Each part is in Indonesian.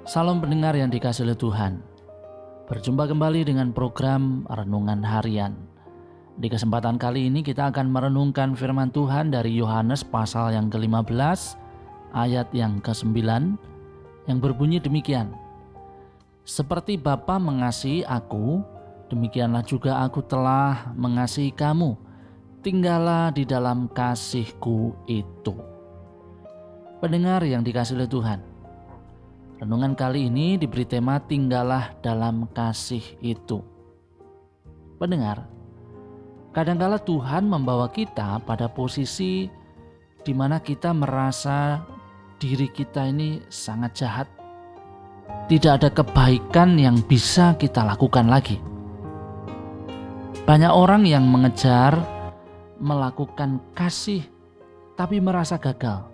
Salam pendengar yang dikasihi oleh Tuhan. Berjumpa kembali dengan program Renungan Harian. Di kesempatan kali ini kita akan merenungkan firman Tuhan dari Yohanes pasal yang ke-15 ayat yang ke-9 yang berbunyi demikian. Seperti Bapa mengasihi aku, demikianlah juga aku telah mengasihi kamu. Tinggallah di dalam kasih-Ku itu. Pendengar yang dikasihi oleh Tuhan, renungan kali ini diberi tema tinggallah dalam kasih itu. Pendengar, kadangkala Tuhan membawa kita pada posisi di mana kita merasa diri kita ini sangat jahat. Tidak ada kebaikan yang bisa kita lakukan lagi. Banyak orang yang mengejar melakukan kasih tapi merasa gagal.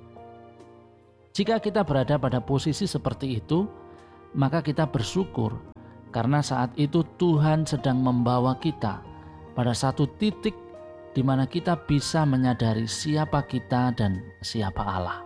Jika kita berada pada posisi seperti itu, maka kita bersyukur karena saat itu Tuhan sedang membawa kita pada satu titik di mana kita bisa menyadari siapa kita dan siapa Allah.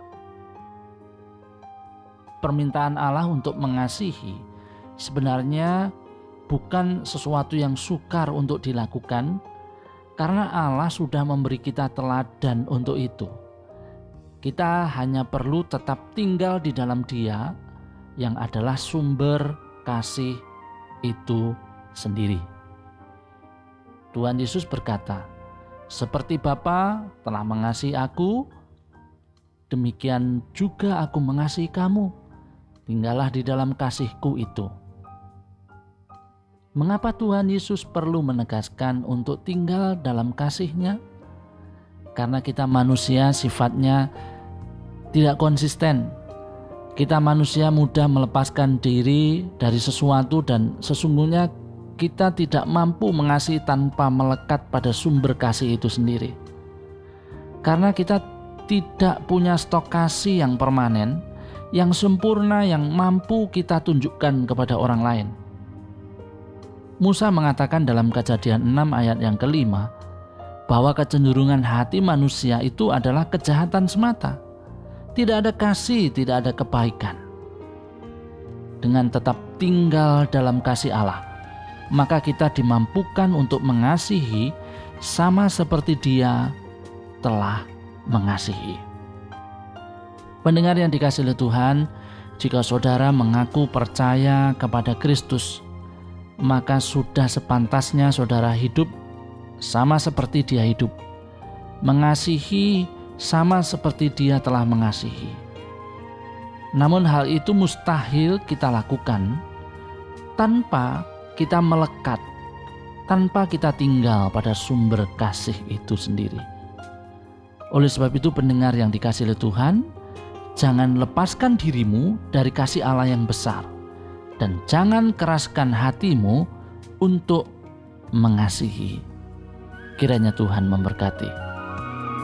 Permintaan Allah untuk mengasihi sebenarnya bukan sesuatu yang sukar untuk dilakukan karena Allah sudah memberi kita teladan untuk itu. Kita hanya perlu tetap tinggal di dalam Dia yang adalah sumber kasih itu sendiri. Tuhan Yesus berkata, seperti Bapa telah mengasihi aku, demikian juga aku mengasihi kamu. Tinggallah di dalam kasih-Ku itu. Mengapa Tuhan Yesus perlu menegaskan untuk tinggal dalam kasih-Nya? Karena kita manusia sifatnya tidak konsisten. Kita manusia mudah melepaskan diri dari sesuatu dan sesungguhnya kita tidak mampu mengasihi tanpa melekat pada sumber kasih itu sendiri. Karena kita tidak punya stok kasih yang permanen, yang sempurna, yang mampu kita tunjukkan kepada orang lain. Musa mengatakan dalam Kejadian 6 ayat yang ke-5 bahwa kecenderungan hati manusia itu adalah kejahatan semata. Tidak ada kasih, tidak ada kebaikan. Dengan tetap tinggal dalam kasih Allah, maka kita dimampukan untuk mengasihi sama seperti Dia telah mengasihi. Pendengar yang dikasihi oleh Tuhan, jika saudara mengaku percaya kepada Kristus, maka sudah sepantasnya saudara hidup sama seperti Dia hidup, mengasihi sama seperti Dia telah mengasihi. Namun hal itu mustahil kita lakukan tanpa kita melekat, tanpa kita tinggal pada sumber kasih itu sendiri. Oleh sebab itu pendengar yang dikasihi oleh Tuhan, jangan lepaskan dirimu dari kasih Allah yang besar dan jangan keraskan hatimu untuk mengasihi. Kiranya Tuhan memberkati.